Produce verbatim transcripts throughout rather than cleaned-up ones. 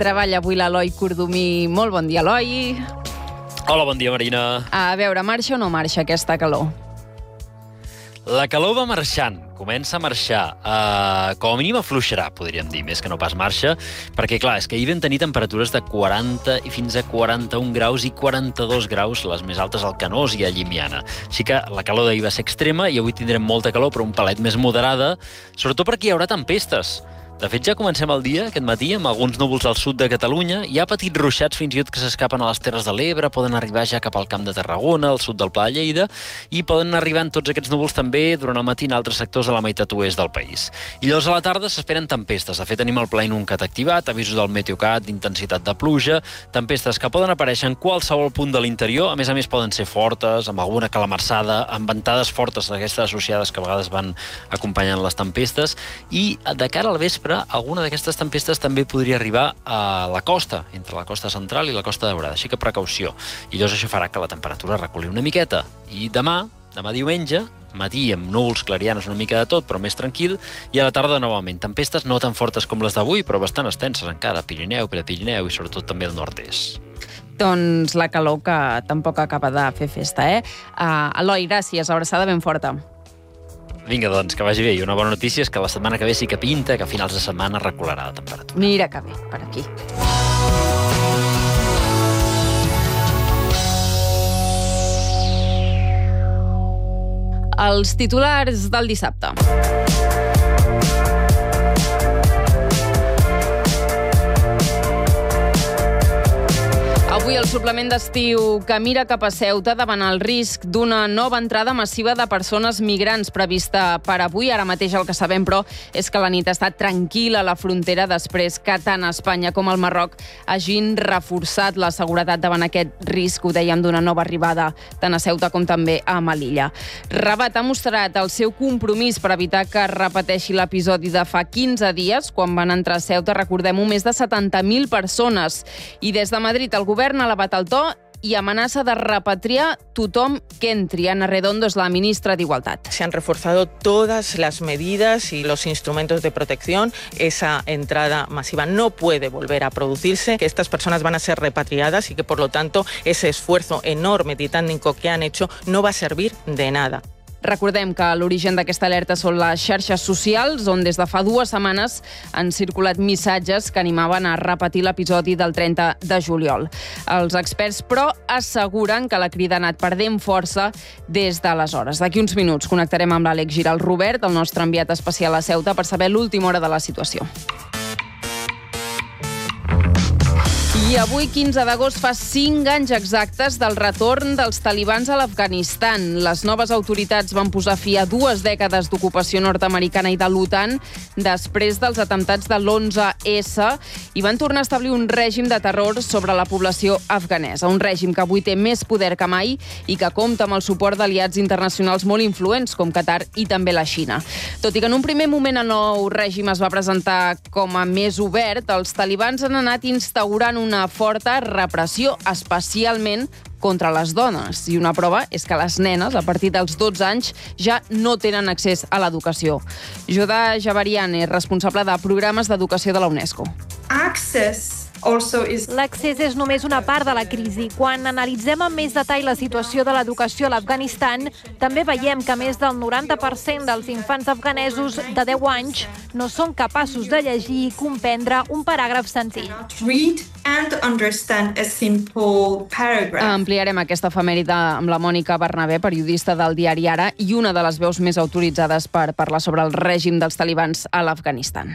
treballa avui l'Eloi Cordomí. Molt bon dia, Eloi. Hola, bon dia, Marina. A veure, marxa o no marxa aquesta calor? La calor va marxant, comença a marxar. Uh, com a mínim afluixarà, podríem dir, més que no pas marxa, perquè, clar, és que ahir vam tenir temperatures de quaranta i fins a quaranta-un graus i quaranta-dos graus, les més altes al Canós i a Llimiana. Així que la calor d'ahir va ser extrema i avui tindrem molta calor, però un palet més moderada, sobretot perquè hi haurà tempestes. De fet, ja comencem el dia, aquest matí, amb alguns núvols al sud de Catalunya. Hi ha petits ruixats fins i tot que s'escapen a les Terres de l'Ebre, poden arribar ja cap al Camp de Tarragona, al sud del Pla de Lleida, i poden arribar en tots aquests núvols també durant el matí en altres sectors de la meitat oest del país. I llavors a la tarda s'esperen tempestes. De fet, tenim el Pla Inuncat activat, avisos del Meteocat d'intensitat de pluja, tempestes que poden aparèixer en qualsevol punt de l'interior. A més a més, poden ser fortes, amb alguna calamarsada, amb ventades fortes d'aquestes associades que a vegades van acompanyant les tempestes. I de cara al vespre, alguna d'aquestes tempestes també podria arribar a la costa, entre la costa central i la costa daurada, així que precaució. I llavors això farà que la temperatura reculi una miqueta. I demà, demà diumenge, matí amb núvols, clarianes, una mica de tot, però més tranquil, i a la tarda novament. Tempestes no tan fortes com les d'avui, però bastant extenses encara, Pirineu, Prepirineu i sobretot també el nord-est. Doncs la calor que tampoc acaba de fer festa, eh? Uh, Eloi, gràcies, abraçada ben forta. Vinga, doncs, que vagi bé. I una bona notícia és que la setmana que ve sí que pinta, que a finals de setmana recularà la temperatura. Mira que bé, per aquí. Els titulars del dissabte. Avui el suplement d'estiu que mira cap a Ceuta davant el risc d'una nova entrada massiva de persones migrants prevista per avui. Ara mateix el que sabem, però, és que la nit ha estat tranquil·la a la frontera després que tant Espanya com el Marroc hagin reforçat la seguretat davant aquest risc, ho dèiem, d'una nova arribada tant a Ceuta com també a Melilla. Rabat ha mostrat el seu compromís per evitar que es repeteixi l'episodi de fa quinze dies, quan van entrar a Ceuta, recordem-ho, més de setanta mil persones. I des de Madrid el govern ha elevat el to i amenaça de repatriar tothom que entri. Ana Redondo es la ministra de Igualdad. Se han reforzado todas las medidas y los instrumentos de protección. Esa entrada masiva no puede volver a producirse, que estas personas van a ser repatriadas y que, por lo tanto, ese esfuerzo enorme, titánico que han hecho no va a servir de nada. Recordem que l'origen d'aquesta alerta són les xarxes socials, on des de fa dues setmanes han circulat missatges que animaven a repetir l'episodi del trenta de juliol. Els experts, però, asseguren que la crida ha anat perdent força des d'aleshores. D'aquí uns minuts connectarem amb l'Àlex Giral Robert, el nostre enviat especial a Ceuta, per saber l'última hora de la situació. I avui, quinze d'agost, fa cinc anys exactes del retorn dels talibans a l'Afganistan. Les noves autoritats van posar fi a dues dècades d'ocupació nord-americana i de l'OTAN després dels atemptats de l'onze esse i van tornar a establir un règim de terror sobre la població afganesa. Un règim que avui té més poder que mai i que compta amb el suport d'aliats internacionals molt influents, com Qatar i també la Xina. Tot i que en un primer moment el nou règim es va presentar com a més obert, els talibans han anat instaurant una forta repressió, especialment contra les dones. I una prova és que les nenes, a partir dels dotze anys, ja no tenen accés a l'educació. Jodà Javarian és responsable de programes d'educació de la UNESCO. Access L'accés és només una part de la crisi. Quan analitzem amb més detall la situació de l'educació a l'Afganistan, també veiem que més del noranta per cent dels infants afganesos de deu anys no són capaços de llegir i comprendre un paràgraf senzill. Read and understand a simple paragraph. Ampliarem aquesta efemèride amb la Mònica Bernabé, periodista del diari Ara i una de les veus més autoritzades per parlar sobre el règim dels talibans a l'Afganistan.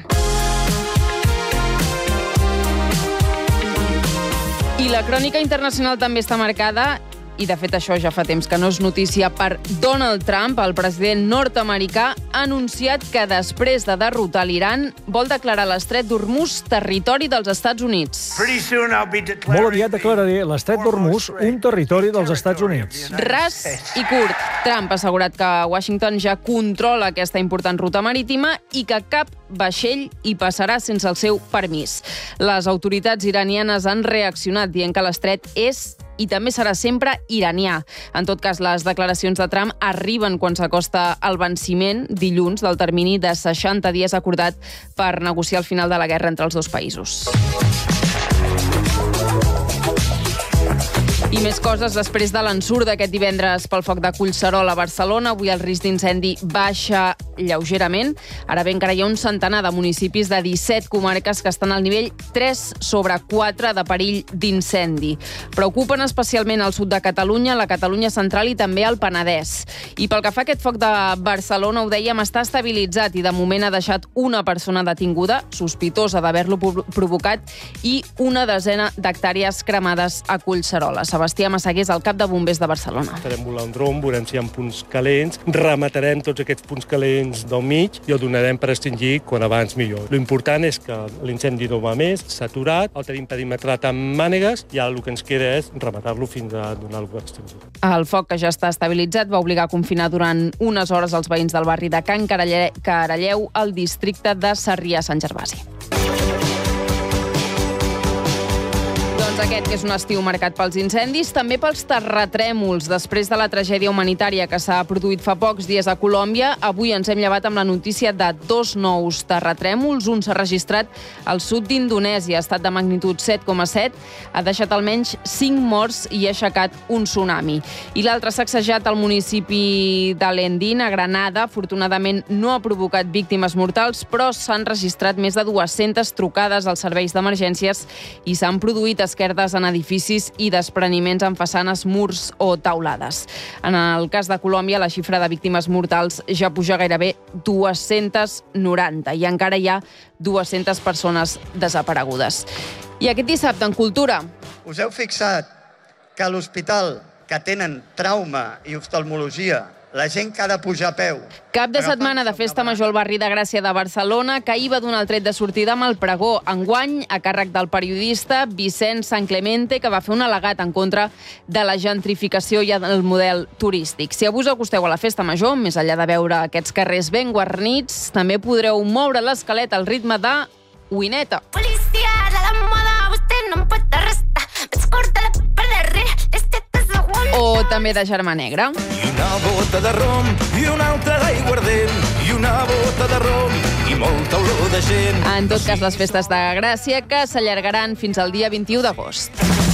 I la crònica internacional també està marcada, i de fet això ja fa temps que no és notícia, per Donald Trump. El president nord-americà ha anunciat que després de derrotar l'Iran vol declarar l'estret d'Hormuz territori dels Estats Units. Molt aviat declararé l'estret d'Hormuz un territori dels Estats Units. Ras i curt. Trump ha assegurat que Washington ja controla aquesta important ruta marítima i que cap vaixell hi passarà sense el seu permís. Les autoritats iranianes han reaccionat dient que l'estret és i també serà sempre iranià. En tot cas, les declaracions de Trump arriben quan s'acosta el venciment dilluns del termini de seixanta dies acordat per negociar el final de la guerra entre els dos països. I més coses després de l'ensurt d'aquest divendres pel foc de Collserola a Barcelona. Avui el risc d'incendi baixa lleugerament. Ara bé, encara hi ha un centenar de municipis de disset comarques que estan al nivell tres sobre quatre de perill d'incendi. Preocupen especialment al sud de Catalunya, la Catalunya central i també el Penedès. I pel que fa a aquest foc de Barcelona, ho dèiem, està estabilitzat i de moment ha deixat una persona detinguda, sospitosa d'haver-lo provocat, i una desena d'hectàrees cremades a Collserola. Sebastià Massaguer és el cap de bombers de Barcelona. Farem volar un dron, veurem si hi ha punts calents, rematarem tots aquests punts calents del mig i el donarem per extingir quan abans millor. L'important és que l'incendi no va més, s'ha aturat, el tenim perimetrat amb mànegues i ara el que ens queda és rematar-lo fins a donar-lo per extingir. El foc, que ja està estabilitzat, va obligar a confinar durant unes hores els veïns del barri de Can Caralleu, al districte de Sarrià-Sant Gervasi. Doncs aquest, que és un estiu marcat pels incendis, també pels terratrèmols. Després de la tragèdia humanitària que s'ha produït fa pocs dies a Colòmbia, avui ens hem llevat amb la notícia de dos nous terratrèmols. Un s'ha registrat al sud d'Indonèsia, estat de magnitud set coma set, ha deixat almenys cinc morts i ha aixecat un tsunami. I l'altre s'ha sacsejat al municipi de Lendín, a Granada. Afortunadament no ha provocat víctimes mortals, però s'han registrat més de dues-centes trucades als serveis d'emergències i s'han produït esquerdes en edificis i despreniments en façanes, murs o taulades. En el cas de Colòmbia, la xifra de víctimes mortals ja puja gairebé dues-centes noranta i encara hi ha dues-centes persones desaparegudes. I aquest dissabte, en Cultura... Us heu fixat que a l'hospital que tenen trauma i oftalmologia la gent que ha de pujar a peu... Cap de setmana de festa major al barri de Gràcia de Barcelona, que ahir va donar el tret de sortida amb el pregó enguany a càrrec del periodista Vicent Sanclemente, que va fer un al·legat en contra de la gentrificació i del model turístic. Si avui us acosteu a la festa major, més enllà de veure aquests carrers ben guarnits, també podreu moure l'esquelet al ritme de Uineta. Policia, la de moda, vostè no em pot arrestar. Ves corta la per darrere, este o també de Germà Negre. I una bota de rom, i una altra d'aiguardent, i una bota de rom, i molta olor de gent. En tot cas, les festes de Gràcia, que s'allargaran fins al dia vint-i-u d'agost.